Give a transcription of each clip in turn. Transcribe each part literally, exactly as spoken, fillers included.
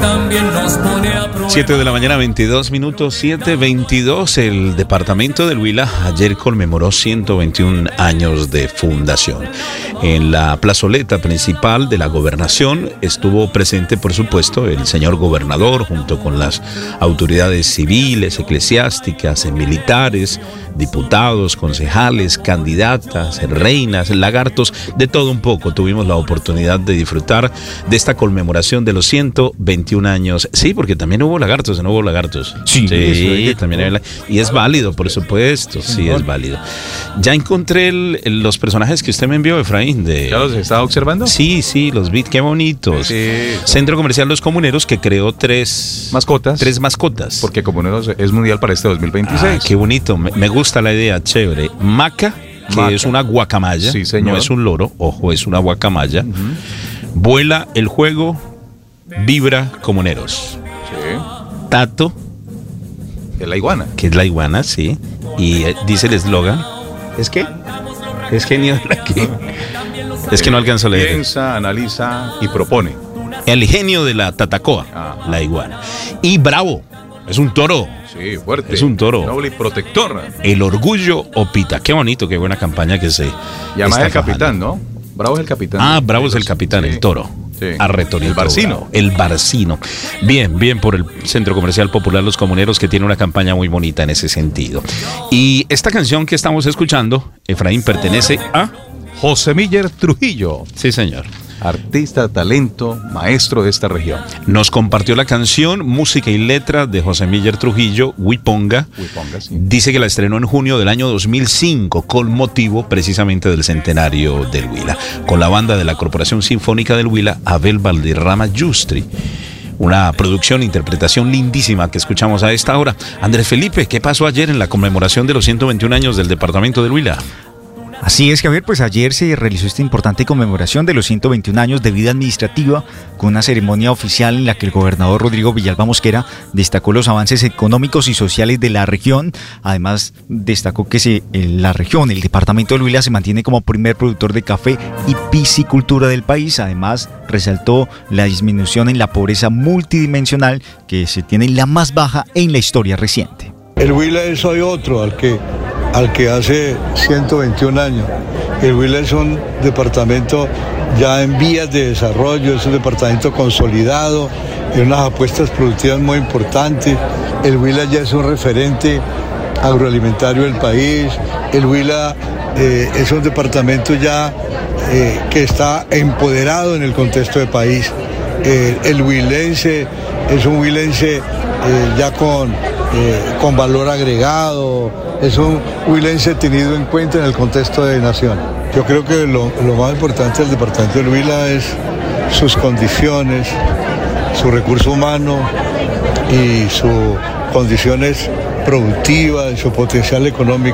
siete de la mañana, veintidós minutos, siete veintidós. El departamento del Huila ayer conmemoró ciento veintiún años de fundación. En la plazoleta principal de la gobernación estuvo presente, por supuesto, el señor gobernador junto con las autoridades civiles, eclesiásticas, militares, diputados, concejales, candidatas, reinas, lagartos, de todo un poco. Tuvimos la oportunidad de disfrutar de esta conmemoración de los ciento veintiún años. Sí, porque también hubo lagartos, no hubo lagartos. Sí, sí eso, también hay, y es válido, por supuesto, sí es válido. Ya encontré el, el, los personajes que usted me envió, Efraín. De, ¿Ya los estaba observando? Sí, sí, los vi, qué bonitos. Sí. Centro Comercial Los Comuneros, que creó tres mascotas. Tres mascotas. Porque Comuneros es mundial para este dos mil veintiséis. Ah, qué bonito, me, me gusta la idea, chévere. Maca, que Maca. Es una guacamaya, sí, señor. No es un loro, ojo, es una guacamaya. Uh-huh. Vuela el juego, vibra Comuneros. Sí. Tato, que es la iguana. Que es la iguana, sí. Y eh, dice el eslogan, ¿es qué? Es genio de la que... Es que no alcanzo a leer. Piensa, analiza y propone. El genio de la Tatacoa, ah. La iguana. Y bravo, es un toro. Sí, fuerte. Es un toro. Noble y protector. El orgullo Opita. Qué bonito, qué buena campaña que se llama el capitán, ¿no? Bravo es el capitán. Ah, Bravo es el capitán, sí. El toro. Sí. Arretonito, el Barcino. Bravo. El Barcino. Bien, bien por el Centro Comercial Popular Los Comuneros, que tiene una campaña muy bonita en ese sentido. Y esta canción que estamos escuchando, Efraín, pertenece a José Miller Trujillo. Sí, señor. Artista, talento, maestro de esta región. Nos compartió la canción, música y letra de José Miller Trujillo, Huiponga. Huiponga, sí. Dice que la estrenó en junio del año dos mil cinco, con motivo precisamente del centenario del Huila, con la banda de la Corporación Sinfónica del Huila, Abel Valderrama Yustri. Una producción, interpretación lindísima que escuchamos a esta hora. Andrés Felipe, ¿qué pasó ayer en la conmemoración de los ciento veintiún años del departamento del Huila? Así es, Javier, pues ayer se realizó esta importante conmemoración de los ciento veintiún años de vida administrativa, con una ceremonia oficial en la que el gobernador Rodrigo Villalba Mosquera destacó los avances económicos y sociales de la región. Además, destacó que se, la región, el departamento del Huila, se mantiene como primer productor de café y piscicultura del país. Además, resaltó la disminución en la pobreza multidimensional, que se tiene la más baja en la historia reciente. El Huila es hoy otro al que... al que hace ciento veintiún años. El Huila es un departamento ya en vías de desarrollo, es un departamento consolidado, en unas apuestas productivas muy importantes. El Huila ya es un referente agroalimentario del país. El Huila eh, es un departamento ya eh, que está empoderado en el contexto del país. Eh, el huilense es un huilense eh, ya con, eh, con valor agregado, es un huilense tenido en cuenta en el contexto de nación. Yo creo que lo, lo más importante del departamento del Huila es sus condiciones, su recurso humano y sus condiciones productivas, su potencial económico.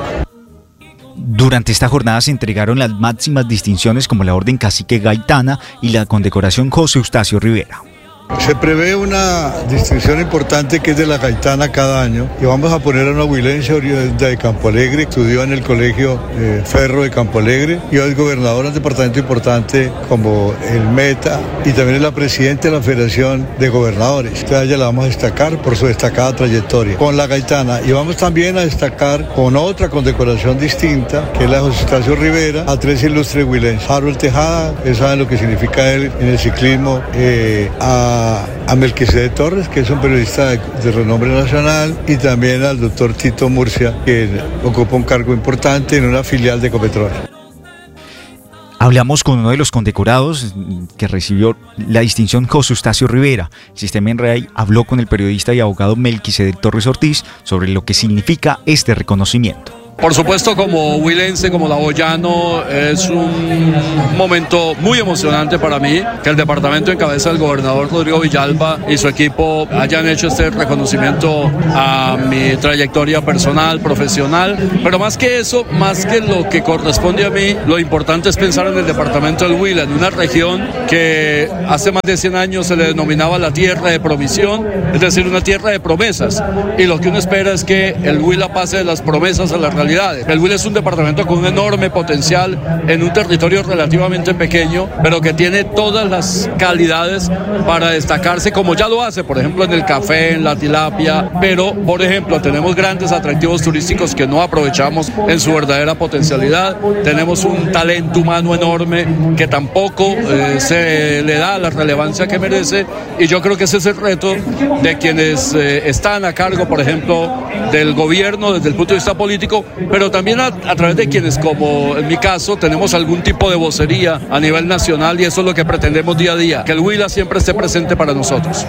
Durante esta jornada se entregaron las máximas distinciones como la Orden Cacique Gaitana y la condecoración José Eustacio Rivera. Se prevé una distinción importante que es de la Gaitana cada año y vamos a poner a una huilense de Campo Alegre, estudió en el colegio eh, Ferro de Campo Alegre y hoy es gobernadora de un departamento importante como el Meta y también es la presidenta de la Federación de Gobernadores. Entonces a ella la vamos a destacar por su destacada trayectoria con la Gaitana y vamos también a destacar con otra condecoración distinta que es la José Eustacio Rivera a tres ilustres huilenses. Harold Tejada, que saben lo que significa él en el ciclismo, eh, a a Melquisede Torres, que es un periodista de, de renombre nacional, y también al doctor Tito Murcia, que ocupa un cargo importante en una filial de Ecopetrol. Hablamos con uno de los condecorados que recibió la distinción, José Eustacio Rivera. El Sistema en Rey habló con el periodista y abogado Melquisede Torres Ortiz sobre lo que significa este reconocimiento. Por supuesto, como huilense, como laboyano, es un momento muy emocionante para mí que el departamento en cabeza del gobernador Rodrigo Villalba y su equipo hayan hecho este reconocimiento a mi trayectoria personal, profesional, pero más que eso, más que lo que corresponde a mí, lo importante es pensar en el departamento del Huila, en una región que hace más de cien años se le denominaba la tierra de provisión, es decir, una tierra de promesas, y lo que uno espera es que el Huila pase de las promesas a la realidad potencialidades. El Huila es un departamento con un enorme potencial en un territorio relativamente pequeño, pero que tiene todas las calidades para destacarse, como ya lo hace, por ejemplo, en el café, en la tilapia, pero, por ejemplo, tenemos grandes atractivos turísticos que no aprovechamos en su verdadera potencialidad. Tenemos un talento humano enorme que tampoco eh, se le da la relevancia que merece, y yo creo que ese es el reto de quienes eh, están a cargo, por ejemplo, del gobierno desde el punto de vista político, pero también a, a través de quienes, como en mi caso, tenemos algún tipo de vocería a nivel nacional, y eso es lo que pretendemos día a día, que el Huila siempre esté presente para nosotros.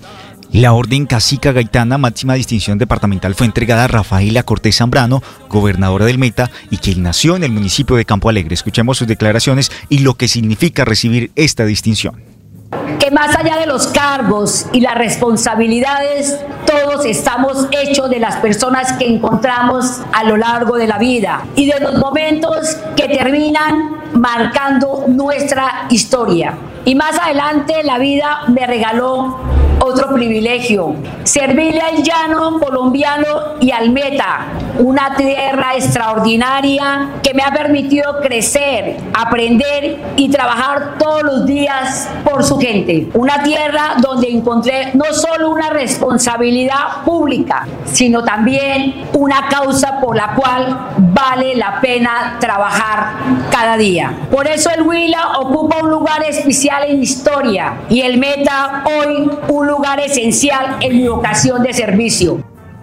La Orden Cacica Gaitana, máxima distinción departamental, fue entregada a Rafaela Cortés Zambrano, gobernadora del Meta, y quien nació en el municipio de Campo Alegre. Escuchemos sus declaraciones y lo que significa recibir esta distinción. Que más allá de los cargos y las responsabilidades, todos estamos hechos de las personas que encontramos a lo largo de la vida y de los momentos que terminan marcando nuestra historia. Y más adelante la vida me regaló otro privilegio: servirle al llano colombiano y al Meta, una tierra extraordinaria que me ha permitido crecer, aprender y trabajar todos los días por su gente. Una tierra donde encontré no solo una responsabilidad pública, sino también una causa por la cual vale la pena trabajar cada día. Por eso el Huila ocupa un lugar especial en mi historia y el Meta hoy un lugar esencial en mi vocación de servicio.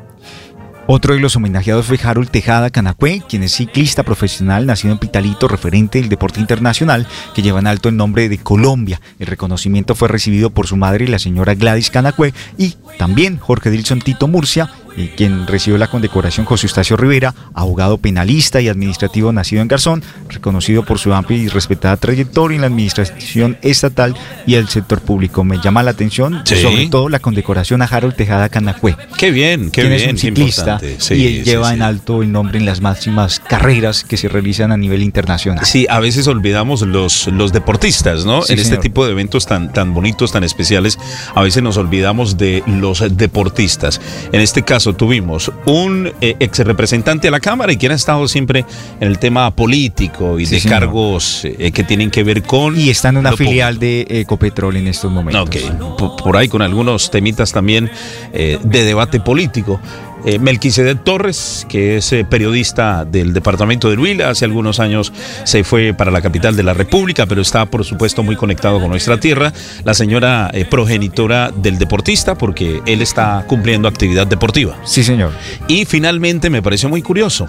Otro de los homenajeados fue Harold Tejada Canacue, quien es ciclista profesional, nacido en Pitalito, referente del deporte internacional, que lleva en alto el nombre de Colombia. El reconocimiento fue recibido por su madre, la señora Gladys Canacue, y también Jorge Dilson Tito Murcia, y quien recibió la condecoración José Eustacio Rivera, abogado penalista y administrativo nacido en Garzón, reconocido por su amplia y respetada trayectoria en la administración estatal y el sector público. Me llama la atención, sí, sobre todo la condecoración a Harold Tejada Canacue. Qué bien, qué quien bien, es un ciclista sí, y él sí, lleva sí. en alto el nombre en las máximas carreras que se realizan a nivel internacional. Sí, a veces olvidamos los, los deportistas, ¿no? Sí, en este señor. tipo de eventos tan, tan bonitos, tan especiales, a veces nos olvidamos de los deportistas. En este caso tuvimos un eh, ex representante a la Cámara y quien ha estado siempre en el tema político y sí, de señor. cargos eh, que tienen que ver con... Y está en una filial de Ecopetrol en estos momentos. Ok, por, por ahí con algunos temitas también eh, de debate político. Eh, Melquisedec Torres, que es eh, periodista del departamento del Huila, hace algunos años se fue para la capital de la República, pero está por supuesto muy conectado con nuestra tierra. La señora eh, progenitora del deportista, porque él está cumpliendo actividad deportiva. Sí, señor. Y finalmente me pareció muy curioso,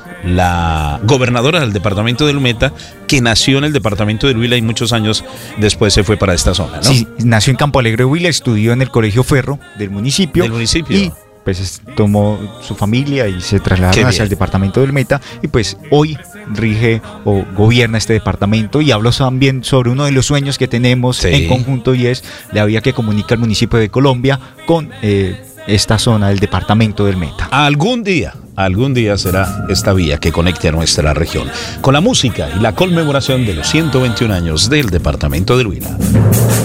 la gobernadora del departamento del Meta, que nació en el departamento del Huila y muchos años después se fue para esta zona, ¿no? Sí, nació en Campo Alegre, Huila, estudió en el Colegio Ferro del municipio. Del municipio. Y pues tomó su familia y se trasladaron hacia el departamento del Meta, y pues hoy rige o gobierna este departamento, y habló también sobre uno de los sueños que tenemos sí. en conjunto, y es la vía que comunica el municipio de Colombia con eh, esta zona del departamento del Meta. Algún día, algún día será esta vía que conecte a nuestra región, con la música y la conmemoración de los ciento veintiún años del departamento del Huila.